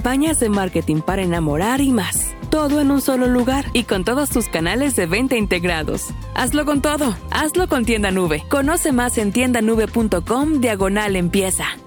campañas de marketing para enamorar y más. Todo en un solo lugar y con todos tus canales de venta integrados. Hazlo con todo. Hazlo con Tienda Nube. Conoce más en tiendanube.com/empieza.